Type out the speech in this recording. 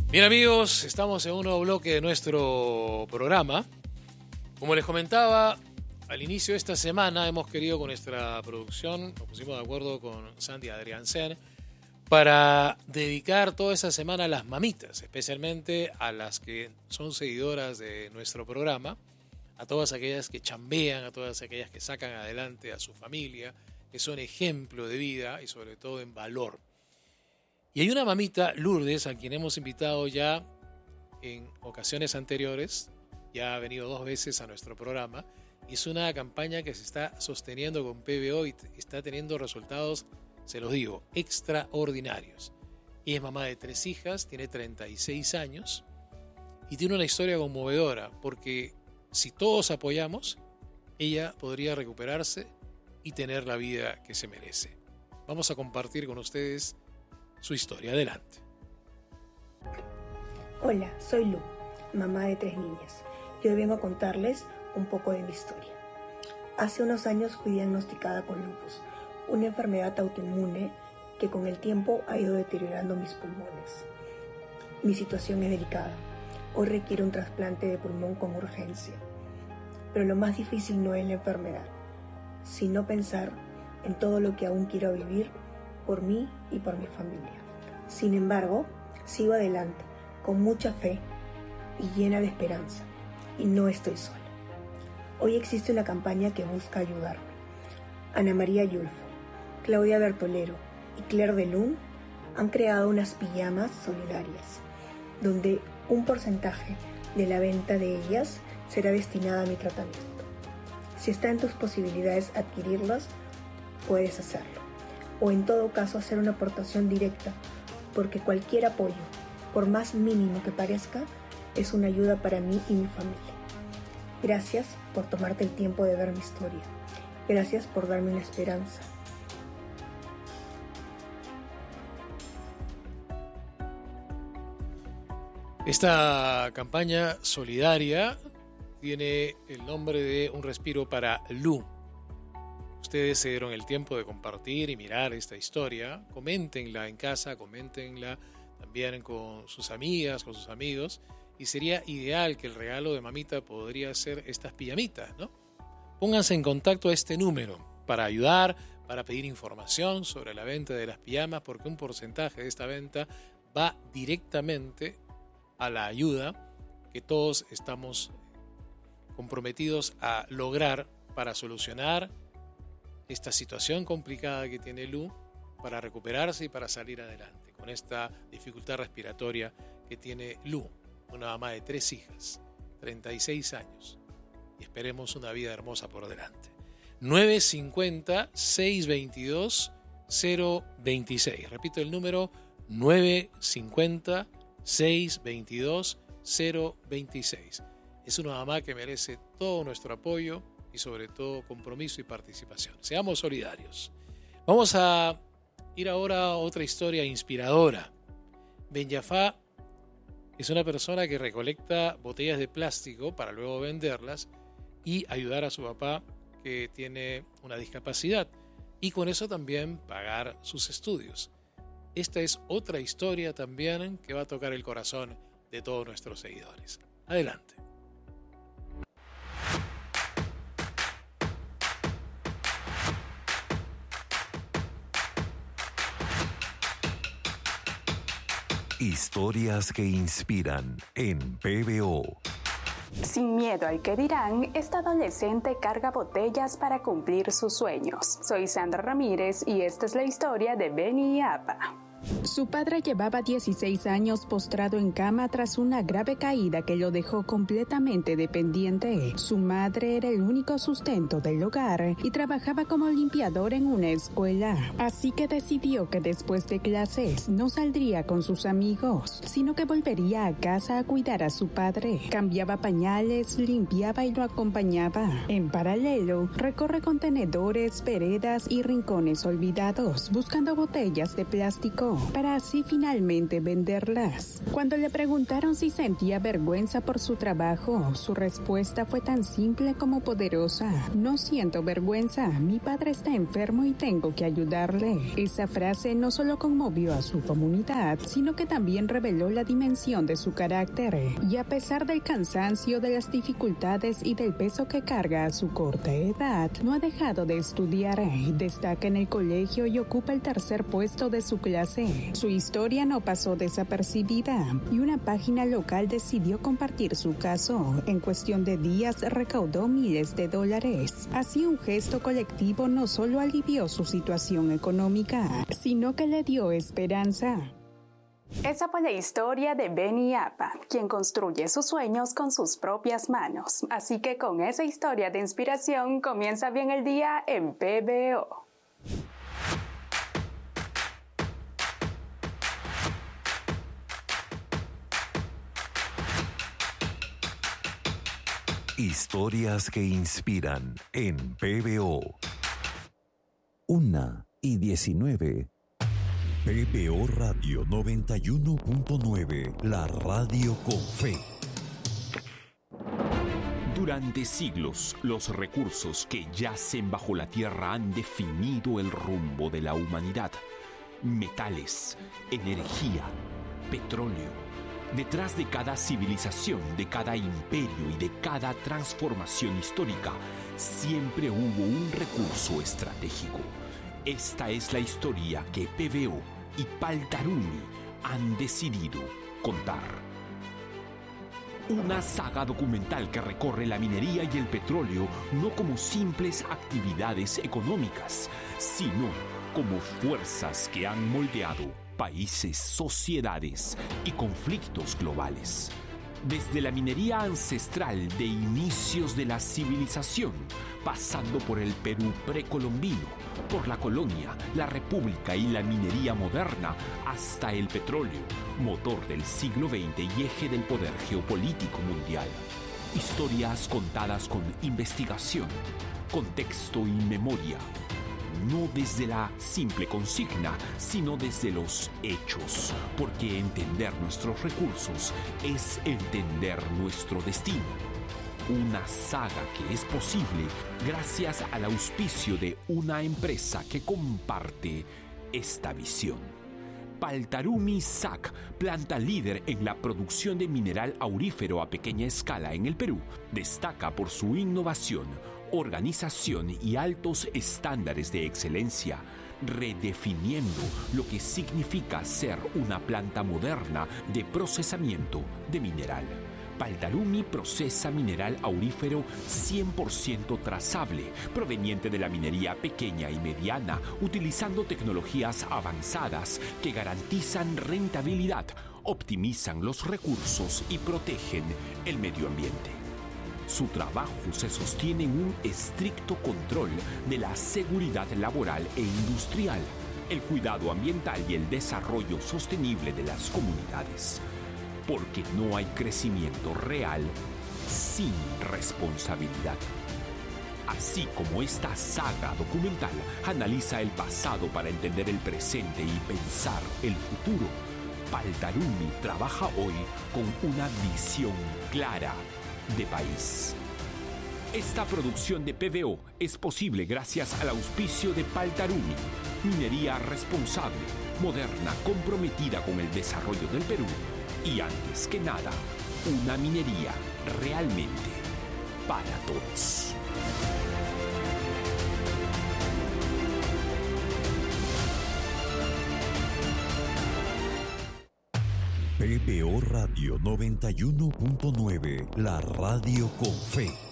Bien amigos, estamos en un nuevo bloque de nuestro programa. Como les comentaba, al inicio de esta semana hemos querido con nuestra producción, nos pusimos de acuerdo con Sandy Adriansen, para dedicar toda esa semana a las mamitas, especialmente a las que son seguidoras de nuestro programa, a todas aquellas que chambean, a todas aquellas que sacan adelante a su familia, que son ejemplo de vida y sobre todo en valor. Y hay una mamita, Lourdes, a quien hemos invitado ya en ocasiones anteriores, ya ha venido 2 veces a nuestro programa, y es una campaña que se está sosteniendo con PBO y está teniendo resultados, se los digo, extraordinarios. Ella es mamá de 3 hijas, tiene 36 años y tiene una historia conmovedora, porque si todos apoyamos, ella podría recuperarse y tener la vida que se merece. Vamos a compartir con ustedes su historia. Adelante. Hola, soy Lu, mamá de 3 niñas, y hoy vengo a contarles un poco de mi historia. Hace unos años fui diagnosticada con lupus, una enfermedad autoinmune que con el tiempo ha ido deteriorando mis pulmones. Mi situación es delicada. Hoy requiero un trasplante de pulmón con urgencia. Pero lo más difícil no es la enfermedad, sino pensar en todo lo que aún quiero vivir por mí y por mi familia. Sin embargo, sigo adelante, con mucha fe y llena de esperanza, y no estoy sola. Hoy existe una campaña que busca ayudarme. Ana María Yulfo, Claudia Bertolero y Claire Delun han creado unas pijamas solidarias, donde un porcentaje de la venta de ellas será destinada a mi tratamiento. Si está en tus posibilidades adquirirlas, puedes hacerlo. O en todo caso hacer una aportación directa, porque cualquier apoyo, por más mínimo que parezca, es una ayuda para mí y mi familia. Gracias por tomarte el tiempo de ver mi historia. Gracias por darme una esperanza. Esta campaña solidaria tiene el nombre de Un Respiro para Lu. Ustedes se dieron el tiempo de compartir y mirar esta historia. Coméntenla en casa, coméntenla también con sus amigas, con sus amigos. Y sería ideal que el regalo de mamita podría ser estas pijamitas, ¿no? Pónganse en contacto a este número para ayudar, para pedir información sobre la venta de las pijamas, porque un porcentaje de esta venta va directamente a la ayuda que todos estamos comprometidos a lograr para solucionar esta situación complicada que tiene Lu, para recuperarse y para salir adelante con esta dificultad respiratoria que tiene Lu, una mamá de 3 hijas, 36 años, y esperemos una vida hermosa por delante. 950-622-026. Repito el número, 950-622-026. Es una mamá que merece todo nuestro apoyo y sobre todo compromiso y participación. Seamos solidarios. Vamos a ir ahora a otra historia inspiradora. Benjafá es una persona que recolecta botellas de plástico para luego venderlas y ayudar a su papá que tiene una discapacidad y con eso también pagar sus estudios. Esta es otra historia también que va a tocar el corazón de todos nuestros seguidores. Adelante. Historias que inspiran en PBO. Sin miedo al que dirán, esta adolescente carga botellas para cumplir sus sueños. Soy Sandra Ramírez y esta es la historia de Beni y Apa. Su padre llevaba 16 años postrado en cama tras una grave caída que lo dejó completamente dependiente. Su madre era el único sustento del hogar y trabajaba como limpiador en una escuela. Así que decidió que después de clases no saldría con sus amigos, sino que volvería a casa a cuidar a su padre. Cambiaba pañales, limpiaba y lo acompañaba. En paralelo, recorre contenedores, veredas y rincones olvidados, buscando botellas de plástico. para así finalmente venderlas. Cuando le preguntaron si sentía vergüenza por su trabajo, su respuesta fue tan simple como poderosa: no siento vergüenza, mi padre está enfermo y tengo que ayudarle. Esa frase no solo conmovió a su comunidad, sino que también reveló la dimensión de su carácter. Y a pesar del cansancio, de las dificultades y del peso que carga a su corta edad, no ha dejado de estudiar. Destaca en el colegio y ocupa el tercer puesto de su clase. Su historia no pasó desapercibida y una página local decidió compartir su caso. En cuestión de días recaudó miles de dólares. Así, un gesto colectivo no solo alivió su situación económica, sino que le dio esperanza. Esa fue la historia de Benny Apa, quien construye sus sueños con sus propias manos. Así que con esa historia de inspiración comienza bien el día en PBO. Historias que inspiran en PBO. 1:19. PBO Radio 91.9, la radio con fe. Durante siglos, los recursos que yacen bajo la tierra han definido el rumbo de la humanidad. Metales, energía, petróleo. Detrás de cada civilización, de cada imperio y de cada transformación histórica, siempre hubo un recurso estratégico. Esta es la historia que PBO y Paltarumi han decidido contar. Una saga documental que recorre la minería y el petróleo no como simples actividades económicas, sino como fuerzas que han moldeado países, sociedades y conflictos globales. Desde la minería ancestral de inicios de la civilización, pasando por el Perú precolombino, por la colonia, la república y la minería moderna, hasta el petróleo, motor del siglo XX y eje del poder geopolítico mundial. Historias contadas con investigación, contexto y memoria. No desde la simple consigna, sino desde los hechos, porque entender nuestros recursos es entender nuestro destino. Una saga que es posible gracias al auspicio de una empresa que comparte esta visión. Paltarumi SAC, planta líder en la producción de mineral aurífero a pequeña escala en el Perú, destaca por su innovación, organización y altos estándares de excelencia, redefiniendo lo que significa ser una planta moderna de procesamiento de mineral. Paltarumi procesa mineral aurífero 100% trazable, proveniente de la minería pequeña y mediana, utilizando tecnologías avanzadas que garantizan rentabilidad, optimizan los recursos y protegen el medio ambiente. Su trabajo se sostiene en un estricto control de la seguridad laboral e industrial, el cuidado ambiental y el desarrollo sostenible de las comunidades. Porque no hay crecimiento real sin responsabilidad. Así como esta saga documental analiza el pasado para entender el presente y pensar el futuro, Paltarumi trabaja hoy con una visión clara de país. Esta producción de PBO es posible gracias al auspicio de Paltarumi, minería responsable, moderna, comprometida con el desarrollo del Perú y, antes que nada, una minería realmente para todos. PBO Radio 91.9, la radio con fe.